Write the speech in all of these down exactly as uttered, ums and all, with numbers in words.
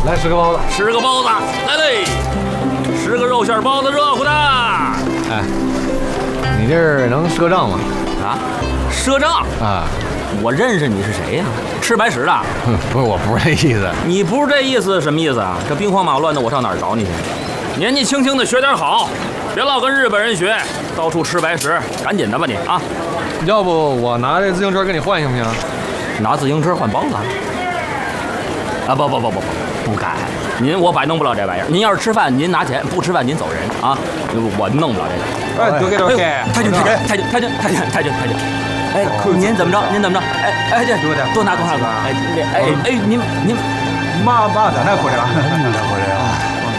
来十个包子， 十个包子，来嘞！十个肉馅包子，热乎的。 哎，你这儿能赊账吗？ 啊，赊账啊？ 我认识你是谁呀？吃白食的？ 哼，不是，我不是这意思。 你不是这意思，什么意思啊？这兵荒马乱的，我上哪儿找你去？年纪轻轻的学点好，别老跟日本人学，到处吃白食，赶紧的吧你啊！ 要不我拿这自行车跟你换行不行？ 拿自行车换包子？啊不不不不不，不敢！您我摆弄不了这玩意儿。您要是吃饭，您拿钱；不吃饭，您走人啊！我弄不了这个。 哎，多给多给！ 太君太君太君太君太君太君太君！哎，您怎么着？您怎么着？哎哎，这多点，多拿多拿多。哎哎哎，您您まあまあだなこれは。なんだこれは。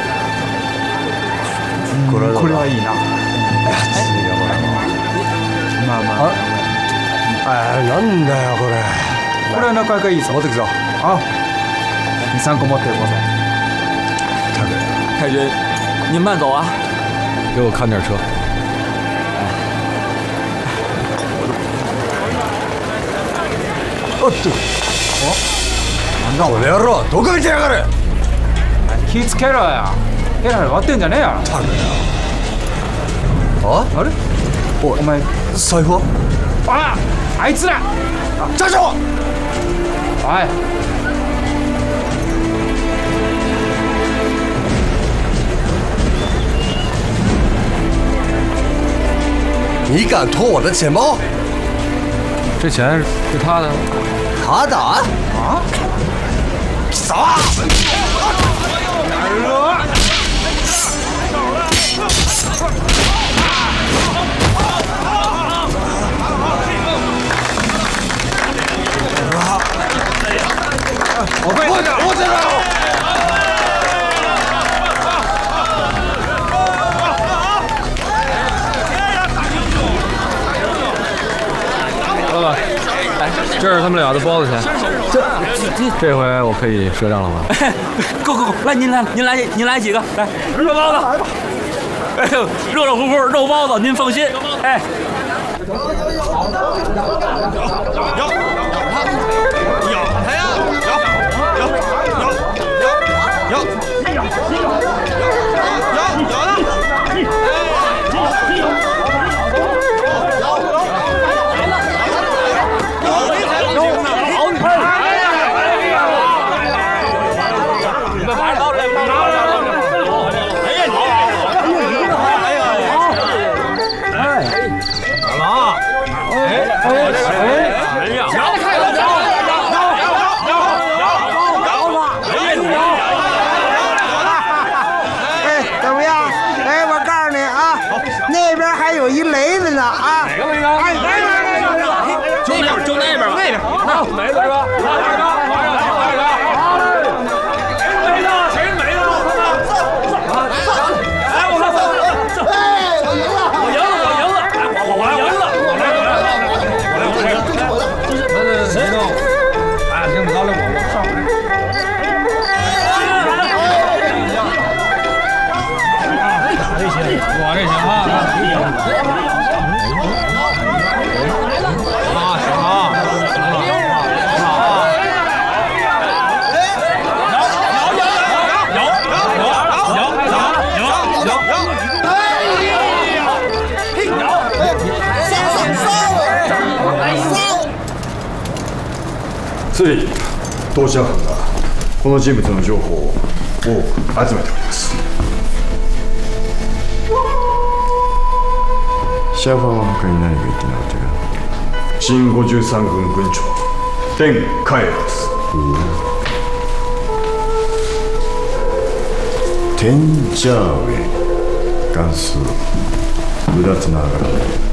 これこれはいいな。安いよこれは。まあまあ。 哎，なんだよこれ。 これはなかなかいいぞ。持ってくぞ。啊，你三个持ってください。 太君，您慢走啊！ 给我看点车。 おっと。なんだこの野郎、どこ見てやがる。 気ぃつけろよ。ヘラヘラ割ってんじゃねえよ。 たくよ。あ？ あれ？おお前財布は？ あ、あいつら。 社長。 おい。 你敢偷我的钱包？ 这钱是他的。 他的？啊？走啊！ 我快点！ 我这儿。 老板，哎，这是他们俩的包子钱。这这这回我可以赊账了吗？ 够够够！来，您来，您来，您来几个？来，热包子。来吧。哎呦，热热乎乎肉包子，您放心。哎。咬咬咬它呀！咬咬咬咬咬咬咬咬了！ 那边还有一雷子呢啊！ 哪个雷子？哎，来来来来来，就那边，就那边，那边，那没了是吧？拿着呢，拿着，拿着。没了，谁没了？我看看。哎，我看，哎，我赢了，我赢了，我赢了，我我赢了，我来，我来，我来，我来，我来。那那谁弄？哎，行，你拿来我，我上来。我这行啊。 つい同志社班がこの人物の情報を多く集めております。シャーファーは他に何が言ってなかったか。新ごじゅうさん軍軍長天海です。天ジャーウェイ関数うだつながら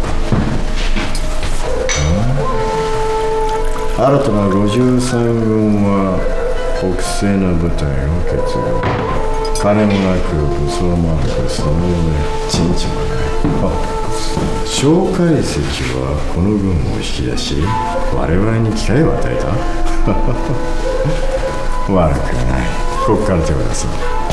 新たなごじゅうさん軍は北西の部隊を結合。金もなく武装もなくその上陣地もない。蒋介石はこの軍を引き出し我々に機会を与えた悪くない。ここから手を出そう。